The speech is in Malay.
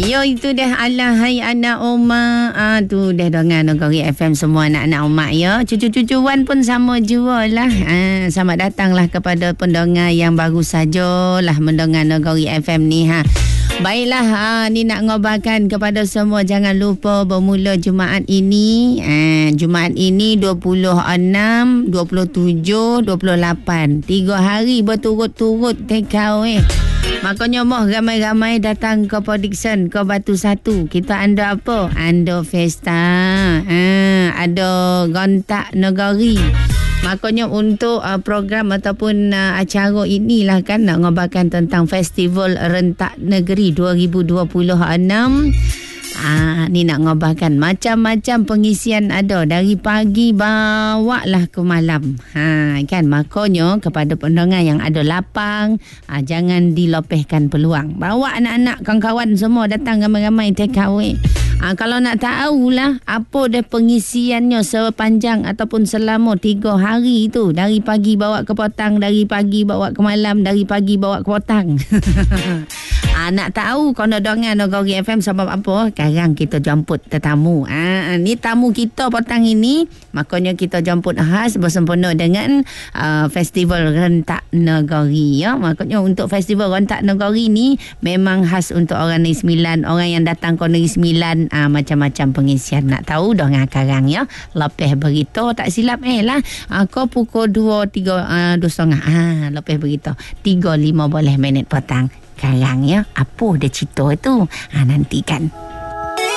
Yo, itu dah alahai anak Oma. Tu dah dengar Negeri FM semua anak-anak Oma ya. Cucu-cucu Wan pun sama jua lah. Selamat datanglah kepada pendengar yang baru sajalah mendengar Negeri FM ni ha. Baiklah, ni nak ngobarkan kepada semua, jangan lupa bermula Jumaat ini. Jumaat ini 26, 27, 28. 3 hari berturut-turut takeaway. Makanya moh ramai-ramai datang ke Podixon, ke Batu Satu. Kita ada apa? Ada Festa. Ada Rentak Negeri. Makanya untuk program ataupun acara inilah kan nak ngobarkan tentang Festival Rentak Negeri 2026. Ni nak ngobarkan macam-macam pengisian ada dari pagi bawa lah ke malam. Kan makanya kepada pendengar yang ada lapang, jangan dilopehkan peluang. Bawa anak-anak, kawan-kawan semua datang ramai-ramai take away. Kalau nak tahulah apa dah pengisiannya sepanjang ataupun selama 3 hari tu, dari pagi bawa ke petang, dari pagi bawa ke malam, dari pagi bawa ke petang. Nak tahu kau nak dengar Negeri FM sebab apa? Sekarang kita jemput tetamu. Ni tamu kita petang ini, makanya kita jemput khas bersempena dengan Festival Rentak Negeri ya. Makanya untuk Festival Rentak Negeri ni memang khas untuk orang Negeri Sembilan, orang yang datang ke Negeri Sembilan. Macam-macam pengisian. Nak tahu dengar sekarang ya. Lepas berita tak silap lah. Kau pukul 2, 3, 2.30. Lepas berita 3.15 petang. Sekarang ya. Apa dia cerita tu? Nantikan.